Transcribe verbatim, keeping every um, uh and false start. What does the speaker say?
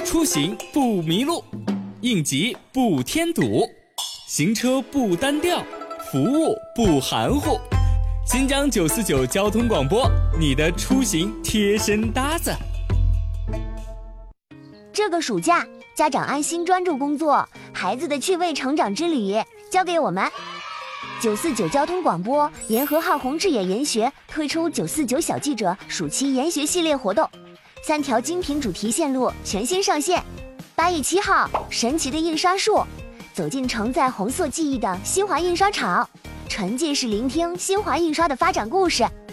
出行不迷路，应急不添堵，行车不单调，服务不含糊。新疆九四九交通广播，你的出行贴身搭子。 这个暑假，家长安心专注工作，孩子的趣味成长之旅交给我们。九四九交通广播联合浩宏智野研学推出九四九小记者暑期研学系列活动，三条精品主题线路全新上线。八月七号，神奇的印刷术，走进承载红色记忆的新华印刷厂，沉浸式聆听新华印刷的发展故事。